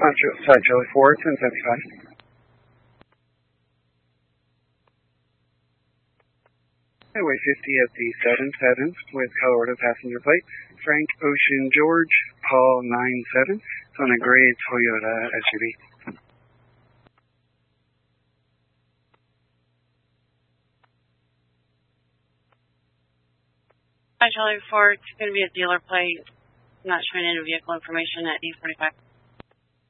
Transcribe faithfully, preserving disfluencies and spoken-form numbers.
Uh, Ch- sorry, Charlie four, ten seventy-five. Highway fifty at the seven seven with Colorado passenger plate. Frank Ocean George, Paul nine seven. It's on a gray Toyota S U V. Hi, Charlie four. It's going to be a dealer plate. Not showing any vehicle information at E forty-five.